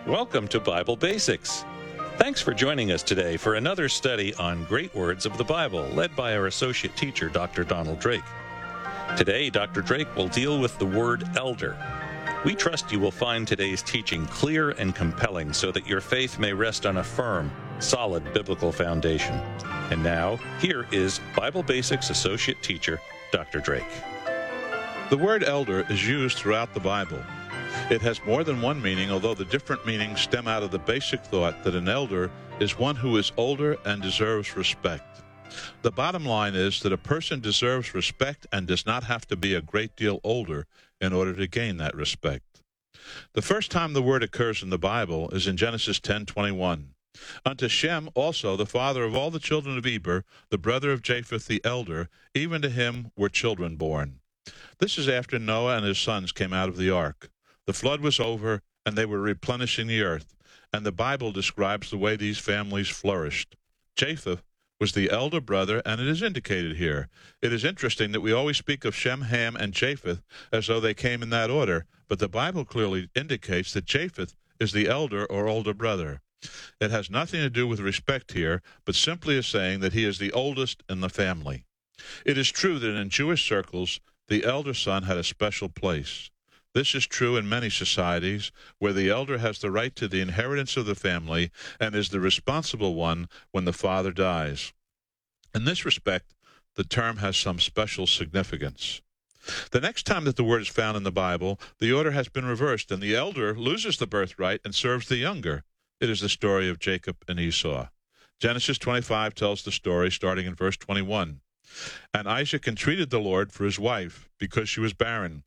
Welcome to Bible Basics. Thanks for joining us today for another study on great words of the Bible, led by our associate teacher, Dr. Donald Drake. Today, Dr. Drake will deal with the word elder. We trust you will find today's teaching clear and compelling so that your faith may rest on a firm, solid biblical foundation. And now, here is Bible Basics associate teacher, Dr. Drake. The word elder is used throughout the Bible. It has more than one meaning, although the different meanings stem out of the basic thought that an elder is one who is older and deserves respect. The bottom line is that a person deserves respect and does not have to be a great deal older in order to gain that respect. The first time the word occurs in the Bible is in Genesis 10:21. Unto Shem also, the father of all the children of Eber, the brother of Japheth the elder, even to him were children born. This is after Noah and his sons came out of the ark. The flood was over, and they were replenishing the earth, and the Bible describes the way these families flourished. Japheth was the elder brother, and it is indicated here. It is interesting that we always speak of Shem, Ham, and Japheth as though they came in that order, but the Bible clearly indicates that Japheth is the elder or older brother. It has nothing to do with respect here, but simply is saying that he is the oldest in the family. It is true that in Jewish circles, the elder son had a special place. This is true in many societies, where the elder has the right to the inheritance of the family and is the responsible one when the father dies. In this respect, the term has some special significance. The next time that the word is found in the Bible, the order has been reversed, and the elder loses the birthright and serves the younger. It is the story of Jacob and Esau. Genesis 25 tells the story, starting in verse 21. And Isaac entreated the Lord for his wife, because she was barren.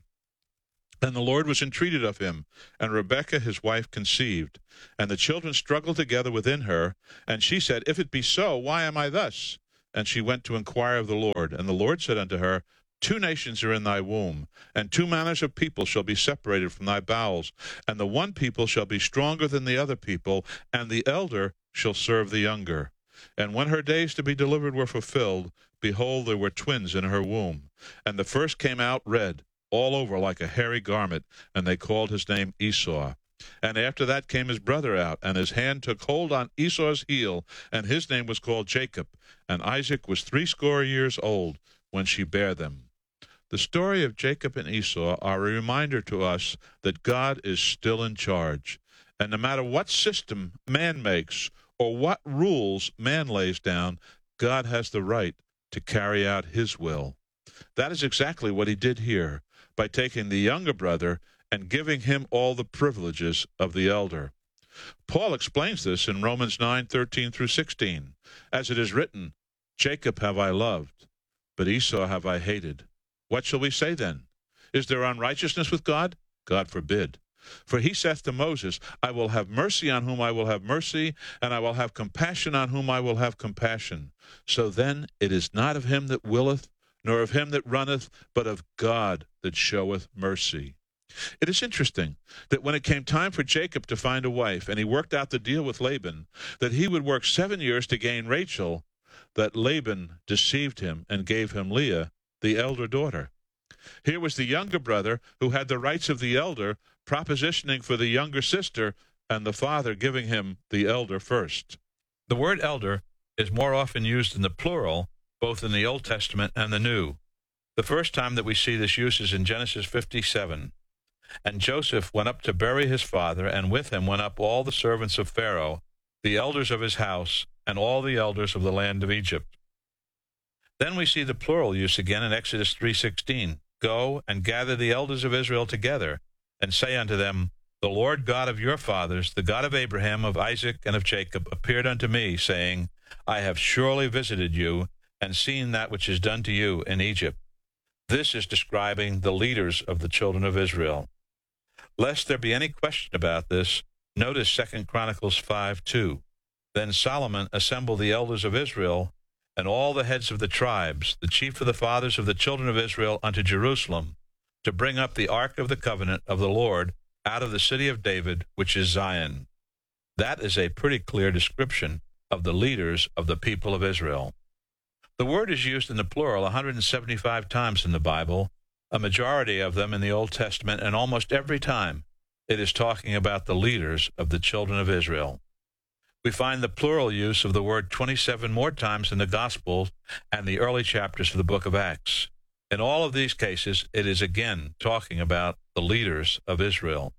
And the Lord was entreated of him, and Rebekah his wife conceived. And the children struggled together within her, and she said, If it be so, why am I thus? And she went to inquire of the Lord. And the Lord said unto her, 2 nations are in thy womb, and 2 manners of people shall be separated from thy bowels. And the one people shall be stronger than the other people, and the elder shall serve the younger. And when her days to be delivered were fulfilled, behold, there were twins in her womb. And the first came out red, all over like a hairy garment, and they called his name Esau. And after that came his brother out, and his hand took hold on Esau's heel, and his name was called Jacob. And Isaac was 80 years old when she bare them. The story of Jacob and Esau are a reminder to us that God is still in charge, and no matter what system man makes or what rules man lays down, God has the right to carry out his will. That is exactly what he did here, by taking the younger brother and giving him all the privileges of the elder. Paul explains this in Romans 9:13 through 16. As it is written, Jacob have I loved, but Esau have I hated. What shall we say then? Is there unrighteousness with God? God forbid. For he saith to Moses, I will have mercy on whom I will have mercy, and I will have compassion on whom I will have compassion. So then it is not of him that willeth, nor of him that runneth, but of God that showeth mercy. It is interesting that when it came time for Jacob to find a wife, and he worked out the deal with Laban, that he would work 7 years to gain Rachel, that Laban deceived him and gave him Leah, the elder daughter. Here was the younger brother who had the rights of the elder, propositioning for the younger sister, and the father giving him the elder first. The word elder is more often used in the plural, both in the Old Testament and the New. The first time that we see this use is in Genesis 57. And Joseph went up to bury his father, and with him went up all the servants of Pharaoh, the elders of his house, and all the elders of the land of Egypt. Then we see the plural use again in Exodus 3:16. Go and gather the elders of Israel together, and say unto them, The Lord God of your fathers, the God of Abraham, of Isaac, and of Jacob, appeared unto me, saying, I have surely visited you, and seen that which is done to you in Egypt. This is describing the leaders of the children of Israel. Lest there be any question about this, notice 2 Chronicles 5:2. Then Solomon assembled the elders of Israel, and all the heads of the tribes, the chief of the fathers of the children of Israel, unto Jerusalem, to bring up the ark of the covenant of the Lord out of the city of David, which is Zion. That is a pretty clear description of the leaders of the people of Israel. The word is used in the plural 175 times in the Bible, a majority of them in the Old Testament, and almost every time it is talking about the leaders of the children of Israel. We find the plural use of the word 27 more times in the Gospels and the early chapters of the book of Acts. In all of these cases, it is again talking about the leaders of Israel.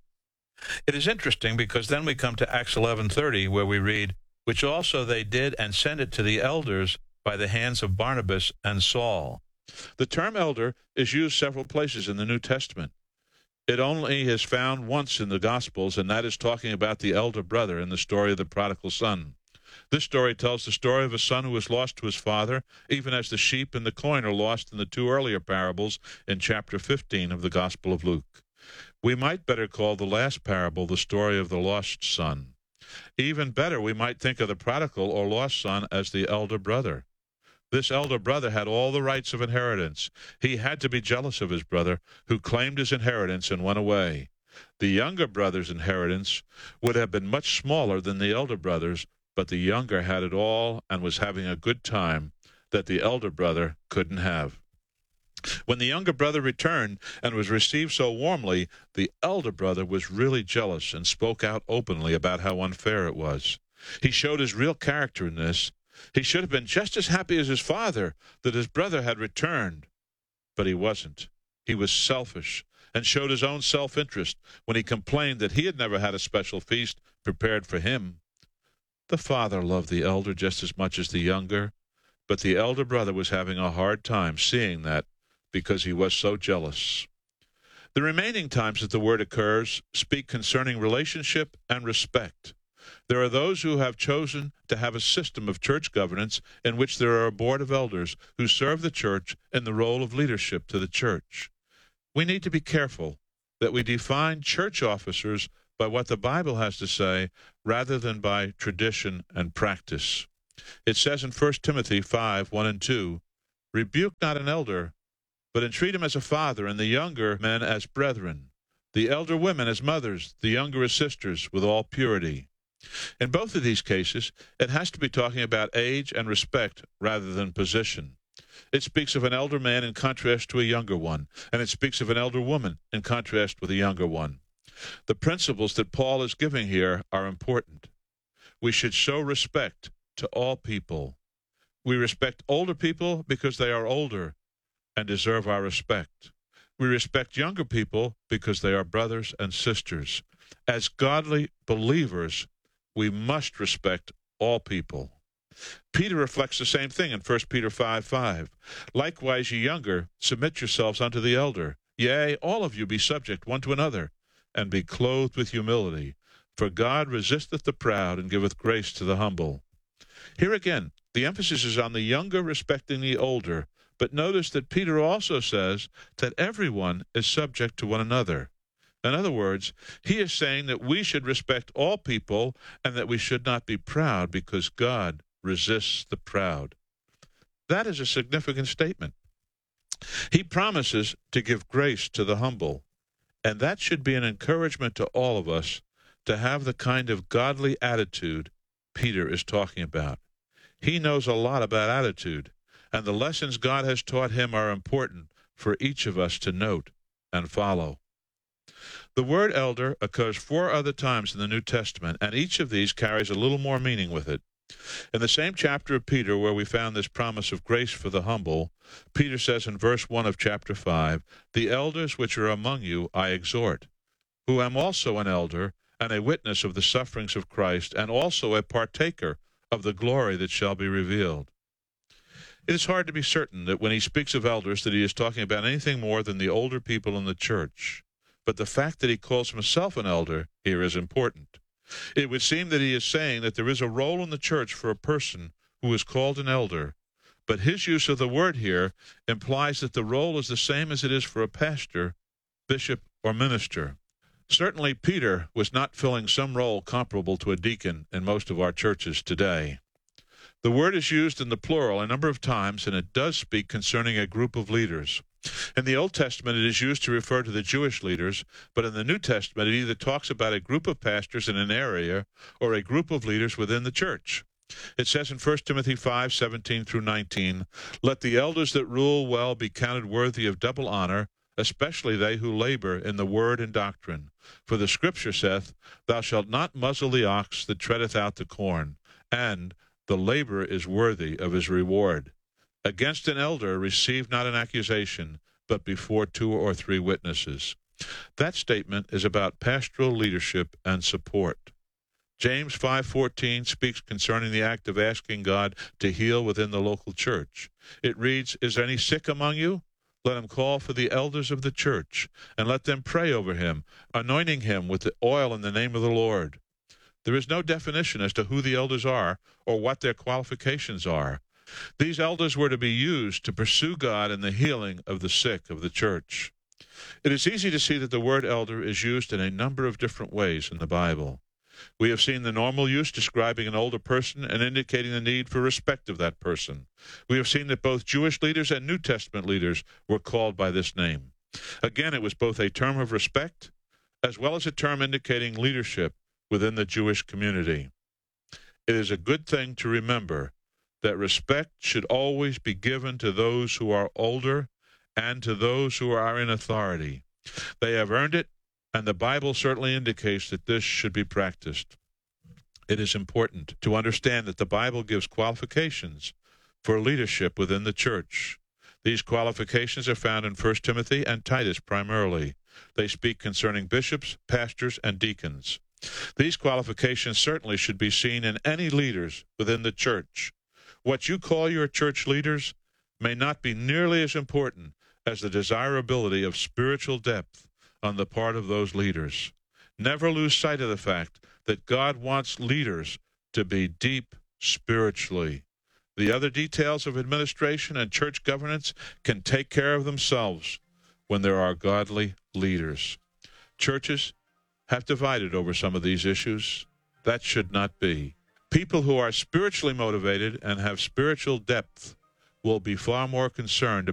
It is interesting because then we come to Acts 11:30, where we read, "Which also they did and sent it to the elders by the hands of Barnabas and Saul." The term elder is used several places in the New Testament. It only is found once in the Gospels, and that is talking about the elder brother in the story of the prodigal son. This story tells the story of a son who was lost to his father, even as the sheep and the coin are lost in the two earlier parables in chapter 15 of the Gospel of Luke. We might better call the last parable the story of the lost son. Even better, we might think of the prodigal or lost son as the elder brother. This elder brother had all the rights of inheritance. He had to be jealous of his brother, who claimed his inheritance and went away. The younger brother's inheritance would have been much smaller than the elder brother's, but the younger had it all and was having a good time that the elder brother couldn't have. When the younger brother returned and was received so warmly, the elder brother was really jealous and spoke out openly about how unfair it was. He showed his real character in this. He should have been just as happy as his father that his brother had returned. But he wasn't. He was selfish and showed his own self-interest when he complained that he had never had a special feast prepared for him. The father loved the elder just as much as the younger, but the elder brother was having a hard time seeing that because he was so jealous. The remaining times that the word occurs speak concerning relationship and respect. There are those who have chosen to have a system of church governance in which there are a board of elders who serve the church in the role of leadership to the church. We need to be careful that we define church officers by what the Bible has to say rather than by tradition and practice. It says in 1 Timothy 5:1 and 2, "Rebuke not an elder, but entreat him as a father, and the younger men as brethren, the elder women as mothers, the younger as sisters, with all purity." In both of these cases, it has to be talking about age and respect rather than position. It speaks of an elder man in contrast to a younger one, and it speaks of an elder woman in contrast with a younger one. The principles that Paul is giving here are important. We should show respect to all people. We respect older people because they are older and deserve our respect. We respect younger people because they are brothers and sisters. As godly believers, we must respect all people. Peter reflects the same thing in 1 Peter 5:5. "Likewise, ye younger, submit yourselves unto the elder. Yea, all of you be subject one to another, and be clothed with humility. For God resisteth the proud, and giveth grace to the humble." Here again, the emphasis is on the younger respecting the older, but notice that Peter also says that everyone is subject to one another. In other words, he is saying that we should respect all people and that we should not be proud because God resists the proud. That is a significant statement. He promises to give grace to the humble, and that should be an encouragement to all of us to have the kind of godly attitude Peter is talking about. He knows a lot about attitude, and the lessons God has taught him are important for each of us to note and follow. The word elder occurs 4 other times in the New Testament, and each of these carries a little more meaning with it. In the same chapter of Peter where we found this promise of grace for the humble, Peter says in verse 1 of chapter 5, "The elders which are among you I exhort, who am also an elder, and a witness of the sufferings of Christ, and also a partaker of the glory that shall be revealed." It is hard to be certain that when he speaks of elders that he is talking about anything more than the older people in the church. But the fact that he calls himself an elder here is important. It would seem that he is saying that there is a role in the church for a person who is called an elder, but his use of the word here implies that the role is the same as it is for a pastor, bishop, or minister. Certainly Peter was not filling some role comparable to a deacon in most of our churches today. The word is used in the plural a number of times, and it does speak concerning a group of leaders. In the Old Testament, it is used to refer to the Jewish leaders, but in the New Testament, it either talks about a group of pastors in an area or a group of leaders within the church. It says in 1 Timothy 5:17 through 19, "Let the elders that rule well be counted worthy of double honor, especially they who labor in the word and doctrine. For the Scripture saith, Thou shalt not muzzle the ox that treadeth out the corn, and the laborer is worthy of his reward. Against an elder receive not an accusation, but before 2 or 3 witnesses. That statement is about pastoral leadership and support. James 5:14 speaks concerning the act of asking God to heal within the local church. It reads, Is there any sick among you? Let him call for the elders of the church, and let them pray over him, anointing him with the oil in the name of the Lord. There is no definition as to who the elders are or what their qualifications are. These elders were to be used to pursue God in the healing of the sick of the church. It is easy to see that the word elder is used in a number of different ways in the Bible. We have seen the normal use describing an older person and indicating the need for respect of that person. We have seen that both Jewish leaders and New Testament leaders were called by this name. Again, it was both a term of respect as well as a term indicating leadership within the Jewish community. It is a good thing to remember that respect should always be given to those who are older and to those who are in authority. They have earned it, and the Bible certainly indicates that this should be practiced. It is important to understand that the Bible gives qualifications for leadership within the church. These qualifications are found in 1 Timothy and Titus primarily. They speak concerning bishops, pastors, and deacons. These qualifications certainly should be seen in any leaders within the church. What you call your church leaders may not be nearly as important as the desirability of spiritual depth on the part of those leaders. Never lose sight of the fact that God wants leaders to be deep spiritually. The other details of administration and church governance can take care of themselves when there are godly leaders. Churches have divided over some of these issues. That should not be. People who are spiritually motivated and have spiritual depth will be far more concerned